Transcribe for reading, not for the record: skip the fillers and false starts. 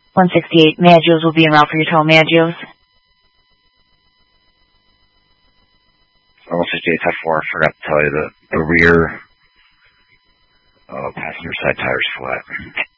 168, Maggios will be en route for your tow, Maggios. 168, type 4, I forgot to tell you that the rear passenger side tire is flat.